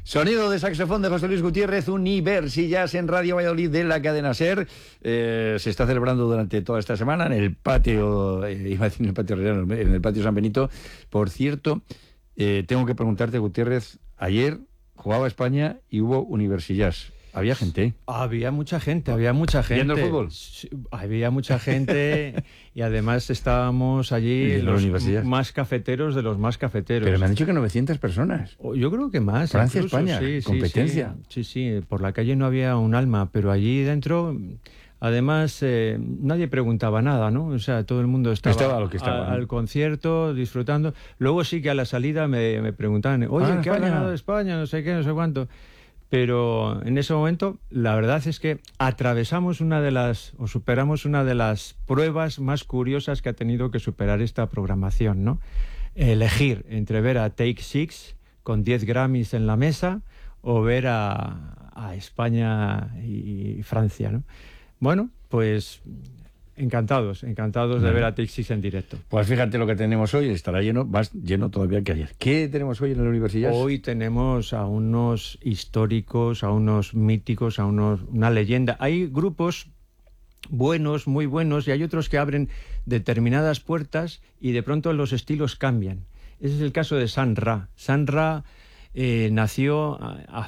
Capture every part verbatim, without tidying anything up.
Sonido de saxofón de José Luis Gutiérrez, Universillas en Radio Valladolid de la cadena SER. Eh, se está celebrando durante toda esta semana en el patio, eh, iba a decir en el patio Herrera, en el patio San Benito. Por cierto, eh, tengo que preguntarte, Gutiérrez, ayer jugaba España y hubo Universillas. Había gente. Había mucha gente, había mucha gente. ¿Viendo el fútbol? Sí, había mucha gente y además estábamos allí los más cafeteros de los más cafeteros. Pero me han dicho que novecientas personas. Yo creo que más. Francia, incluso, España, sí, competencia. Sí, sí, sí, por la calle no había un alma, pero allí dentro... Además, eh, nadie preguntaba nada, ¿no? O sea, todo el mundo estaba, estaba lo que estaba, a, ¿no? al concierto, disfrutando. Luego sí que a la salida me, me preguntaban, oye, ah, ¿qué ha ganado España? No sé qué, no sé cuánto. Pero en ese momento, la verdad es que atravesamos una de las, o superamos una de las pruebas más curiosas que ha tenido que superar esta programación, ¿no? Elegir entre ver a Take Six con diez Grammys en la mesa o ver a, a España y Francia, ¿no? Bueno, pues encantados, encantados de ver a Take Six en directo. Pues fíjate lo que tenemos hoy, estará lleno, más lleno todavía que ayer. ¿Qué tenemos hoy en la Universidad? Hoy tenemos a unos históricos, a unos míticos, a unos una leyenda. Hay grupos buenos, muy buenos, y hay otros que abren determinadas puertas y de pronto los estilos cambian. Ese es el caso de Sun Ra. Sun Ra eh, nació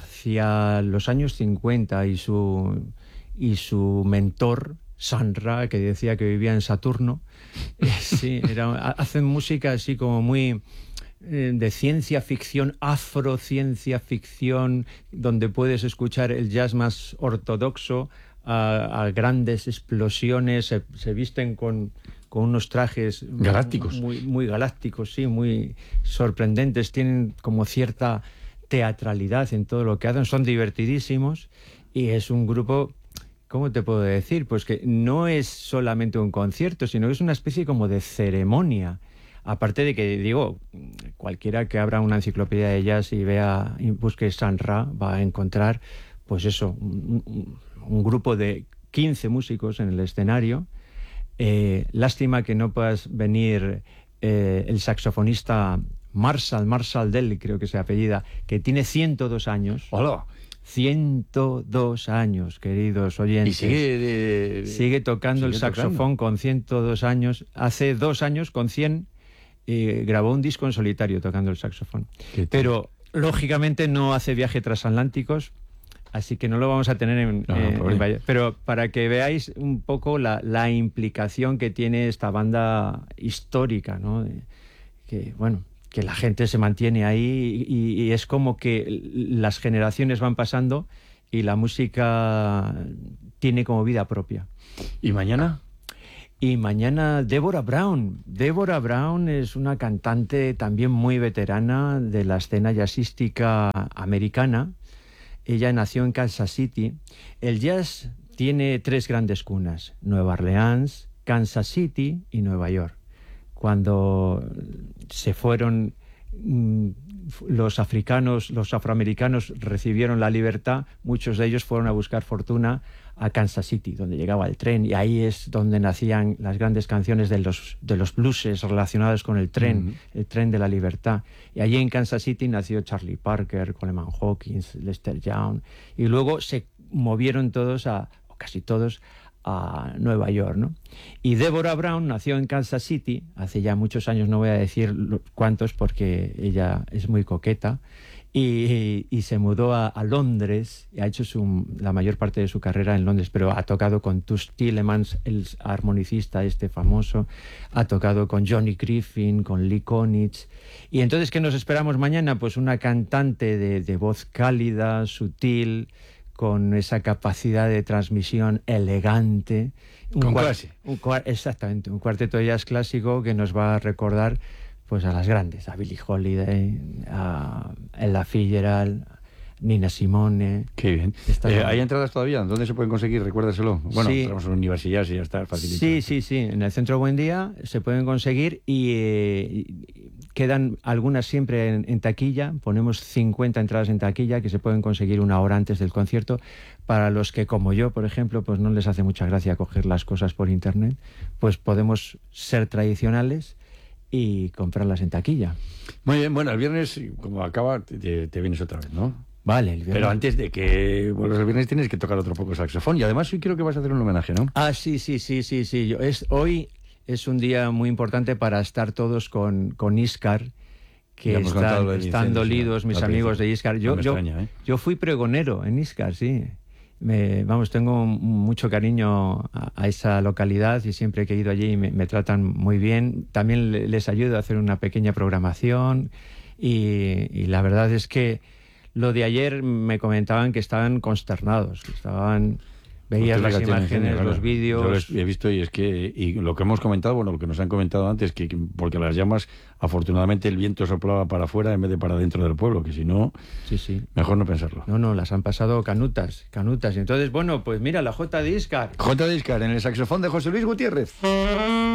hacia los años cincuenta y su... y su mentor, Sun Ra, que decía que vivía en Saturno, eh, sí, era, hacen música así como muy eh, de ciencia ficción, afrociencia ficción, donde puedes escuchar el jazz más ortodoxo, a, a grandes explosiones, se, se visten con, con unos trajes galácticos, muy, muy galácticos, sí, muy sorprendentes, tienen como cierta teatralidad en todo lo que hacen, son divertidísimos y es un grupo... ¿Cómo te puedo decir? Pues que no es solamente un concierto, sino que es una especie como de ceremonia. Aparte de que, digo, cualquiera que abra una enciclopedia de jazz y vea y busque Sun Ra va a encontrar, pues eso, un, un, un grupo de quince músicos en el escenario. Eh, lástima que no puedas venir eh, el saxofonista Marshall, Marshall Dell, creo que se apellida, que tiene ciento dos años. ¡Hola! ciento dos años, queridos oyentes. Y sigue, de, sigue tocando sigue el saxofón tocando. Con ciento dos años. Hace dos años, con cien, eh, grabó un disco en solitario tocando el saxofón. Pero, lógicamente, no hace viajes transatlánticos, así que no lo vamos a tener en... No, eh, no, en Valle... Pero para que veáis un poco la, la implicación que tiene esta banda histórica, ¿no? De, que, bueno... que la gente se mantiene ahí y, y es como que las generaciones van pasando y la música tiene como vida propia. ¿Y mañana? Y mañana Deborah Brown. Deborah Brown es una cantante también muy veterana de la escena jazzística americana. Ella nació en Kansas City. El jazz tiene tres grandes cunas: Nueva Orleans, Kansas City y Nueva York. Cuando se fueron mmm, los africanos, los afroamericanos recibieron la libertad, muchos de ellos fueron a buscar fortuna a Kansas City, donde llegaba el tren, y ahí es donde nacían las grandes canciones de los, de los blueses relacionados con el tren, mm-hmm. el tren de la libertad. Y allí en Kansas City nació Charlie Parker, Coleman Hawkins, Lester Young, y luego se movieron todos, a, o casi todos, a Nueva York, ¿no? Y Deborah Brown nació en Kansas City hace ya muchos años, no voy a decir cuántos porque ella es muy coqueta, y, y se mudó a, a Londres y ha hecho su, la mayor parte de su carrera en Londres, pero ha tocado con Toots Thielemans, el armonicista este famoso, ha tocado con Johnny Griffin, con Lee Konitz. Y entonces, ¿qué nos esperamos mañana? Pues una cantante de, de voz cálida, sutil, con esa capacidad de transmisión elegante. Un con clase. Un, exactamente, un cuarteto de jazz clásico que nos va a recordar pues a las grandes, a Billie Holiday, a Ella Fitzgerald, Nina Simone. Qué bien. Eh, ¿Hay entradas todavía? ¿Dónde se pueden conseguir? Recuérdaselo. Bueno, sí. Entramos en la universidad y ya está facilito. Sí, sí, sí. En el Centro Buen Día se pueden conseguir y, eh, y quedan algunas siempre en, en taquilla. Ponemos cincuenta entradas en taquilla que se pueden conseguir una hora antes del concierto. Para los que, como yo, por ejemplo, pues no les hace mucha gracia coger las cosas por internet, pues podemos ser tradicionales y comprarlas en taquilla. Muy bien, bueno, el viernes, como acaba, te, te vienes otra vez, ¿no? Vale, el viernes. Pero antes de que vuelvas el viernes tienes que tocar otro poco saxofón. Y además hoy creo que vas a hacer un homenaje, ¿no? Ah, sí, sí, sí, sí, sí. Yo, es, hoy es un día muy importante para estar todos con, con Íscar, que están, están dolidos, mis amigos de Íscar. Yo, no yo, extraña, ¿eh? yo fui pregonero en Íscar, sí. Me, vamos, tengo mucho cariño a, a esa localidad y siempre que he ido allí me, me tratan muy bien. También les ayudo a hacer una pequeña programación y, y la verdad es que lo de ayer me comentaban que estaban consternados, que estaban... Veías las imágenes, claro, los vídeos... Yo los he visto y es que... Y lo que hemos comentado, bueno, lo que nos han comentado antes, que porque las llamas, afortunadamente el viento soplaba para afuera en vez de para dentro del pueblo, que si no, sí, sí. mejor no pensarlo. No, no, las han pasado canutas, canutas. Y entonces, bueno, pues mira, la J de Íscar. J de Íscar, en el saxofón de José Luis Gutiérrez.